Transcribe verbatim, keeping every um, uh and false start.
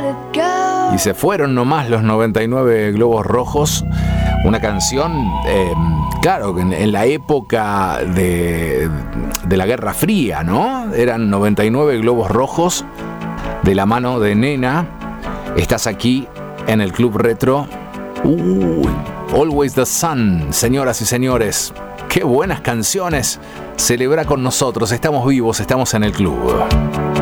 Y se fueron nomás los noventa y nueve globos rojos. Una canción, eh, claro, en, en la época de, de la Guerra Fría, ¿no? Eran noventa y nueve globos rojos de la mano de Nena. Estás aquí en el Club Retro. Uy, Always the Sun, señoras y señores. Qué buenas canciones. Celebra con nosotros, estamos vivos, estamos en el club.